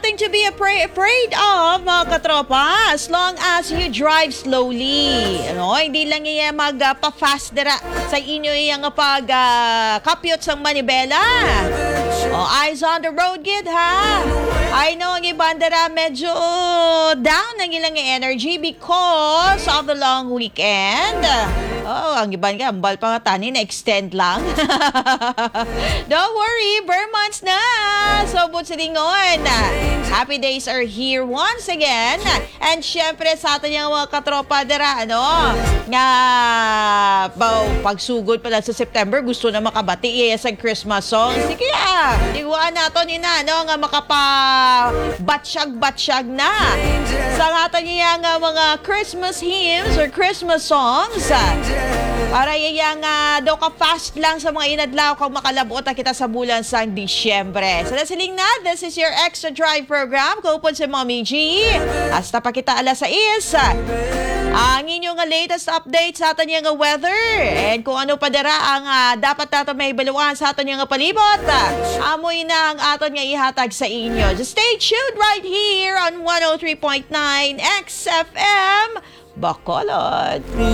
nothing to be afraid of, mga katropa, as long as you drive slowly. Ano, hindi lang iya magpa-fast dira sa inyo iyang pag-kapyot sa manibela. Eyes on the road, gid, ha? I know ang ibang dira medyo down ang ilang energy because of the long weekend. Ang iban ka, ambal pa nga tani na extend lang. Don't worry, bare months na. So, but sa lingon, happy days are here once again. And syempre sa atin yung mga katropa dira, nga pagsugod pa lang sa September, gusto na makabati sa Christmas song. Sige iguan nato ni na, nga makapabatsyag na. Sa atin niya nga mga Christmas hymns or Christmas songs. Para iya nga daw ka fast lang sa mga inadlaw kung makalabot kita sa bulan sa Disyembre. So nasiling na, this is your Extra Drive program. Kaupon si Mommy G. Hasta pa kita alas 6. Ang inyong latest update sa atin yung weather. And kung ano pa dira ang dapat nato may baluan sa atin yung palibot. Amoy na ang aton nga ihatag sa inyo. Just stay tuned right here on 103.9 XFM Bacolod.